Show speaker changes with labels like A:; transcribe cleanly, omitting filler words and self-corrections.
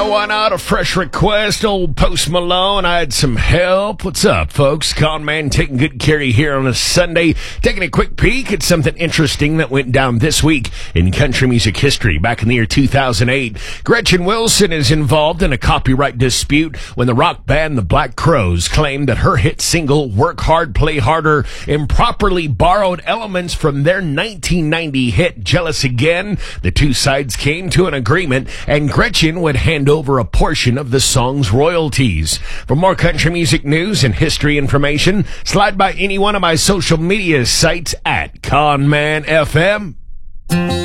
A: why not? A fresh request, old Post Malone. I had some help. What's up, folks? Con Man taking good care of you here on a Sunday. Taking a quick peek at something interesting that went down this week in country music history. Back in the year 2008, Gretchen Wilson is involved in a copyright dispute when the rock band The Black Crowes claimed that her hit single, Work Hard, Play Harder, improperly borrowed elements from their 1990 hit, Jealous Again. The two sides came to an agreement, and Gretchen would hand over a portion of the song's royalties. For more country music news and history information, slide by any one of my social media sites at ConManFM.